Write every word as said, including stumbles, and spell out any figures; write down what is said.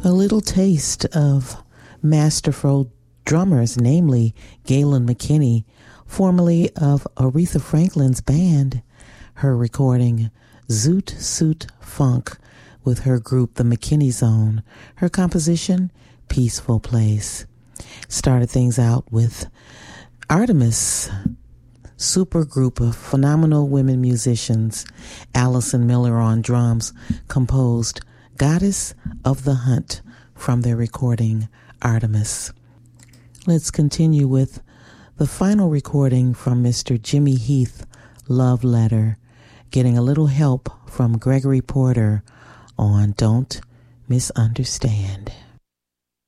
A little taste of masterful drummers, namely Galen McKinney, formerly of Aretha Franklin's band, her recording Zoot Suit Funk with her group The McKinney Zone, her composition Peaceful Place. Started things out with Artemis, super group of phenomenal women musicians, Allison Miller on drums, composed Goddess of the Hunt from their recording Artemis. Let's continue with the final recording from Mister Jimmy Heath, Love Letter, getting a little help from Gregory Porter on Don't Misunderstand.